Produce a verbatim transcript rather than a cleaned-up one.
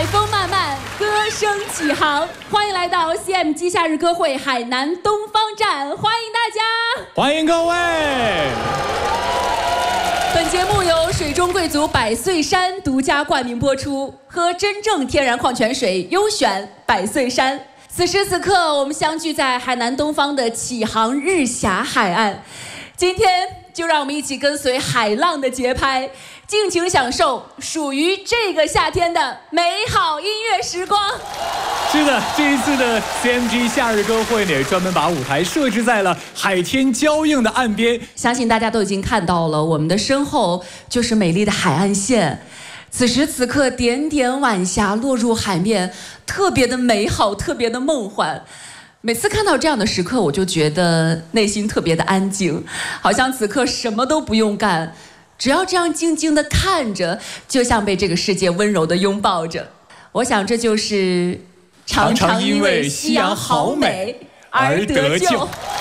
海风漫漫，歌声起航，欢迎来到 C M G 夏日歌会海南东方站，欢迎大家， 欢迎各位。 本节目由水中贵族百岁山独家冠名播出，喝真正天然矿泉水，优选百岁山。此时此刻，我们相聚在海南东方的启航日霞海岸，今天就让我们一起跟随海浪的节拍，尽情享受属于这个夏天的美好音乐时光。 是的，这一次的 C M G 夏日歌会呢，也专门把舞台设置在了海天交映的岸边。 相信大家都已经看到了，我们的身后就是美丽的海岸线。此时此刻，点点晚霞落入海面，特别的美好，特别的梦幻。每次看到这样的时刻，我就觉得内心特别的安静，好像此刻什么都不用干，只要这样静静的看着，就像被这个世界温柔的拥抱着。我想这就是常常因为夕阳好美而得救。